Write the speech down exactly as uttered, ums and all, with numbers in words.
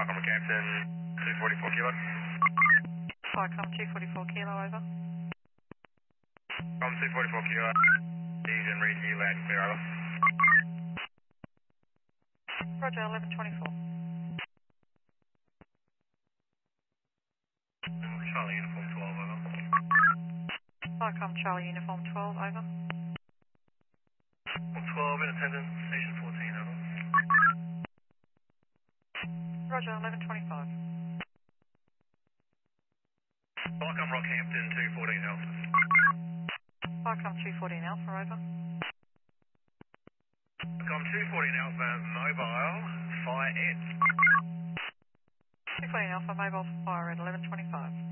Vicom Captain, two forty-four kilo. Vicom two forty-four kilo, over. Com two forty-four kilo. Ease and read you loud and clear, over. Roger, eleven twenty-four. Charlie Uniform twelve, over. Vicom Charlie Uniform twelve, over. twelve in attendance, station fourteen, over. Roger, eleven twenty-five. Vicom Rockhampton, two fourteen Alpha. Vicom two fourteen Alpha, over. Vicom two fourteen Alpha, mobile, fire Ed. two fourteen Alpha, mobile fire at eleven twenty-five.